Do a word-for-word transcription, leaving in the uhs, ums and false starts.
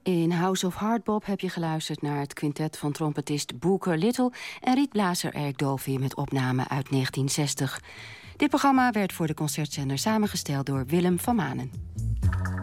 In House of Hardbop heb je geluisterd naar het quintet van trompetist Booker Little en rietblazer Eric Dolphy met opname uit negentien zestig. Dit programma werd voor de concertzender samengesteld door Willem van Manen.